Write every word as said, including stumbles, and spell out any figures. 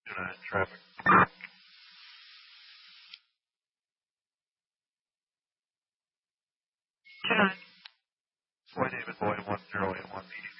two nine traffic. two nine. Boy David Boyd one zero eight one.